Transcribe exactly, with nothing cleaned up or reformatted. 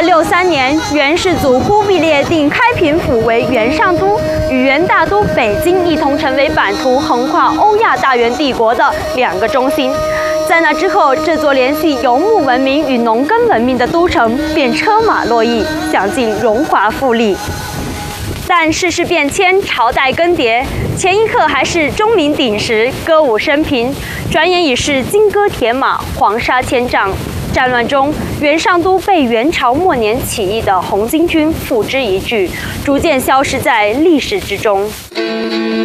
六三年，元世祖忽必烈定开平府为元上都，与元大都北京一同成为版图横跨欧亚大元帝国的两个中心。在那之后，这座联系游牧文明与农耕文明的都城便车马络绎，享尽荣华富丽。但世事变迁，朝代更迭，前一刻还是钟鸣鼎食、歌舞升平，转眼已是金戈铁马、黄沙千丈。战乱中，元上都被元朝末年起义的红巾军付之一炬，逐渐消失在历史之中。